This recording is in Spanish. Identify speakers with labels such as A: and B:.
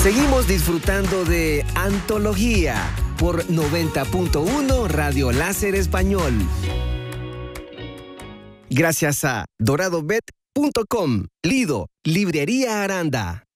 A: Seguimos disfrutando de Antología por 90.1 Radio Láser Español. Gracias a doradobet.com, Lido, Librería Aranda.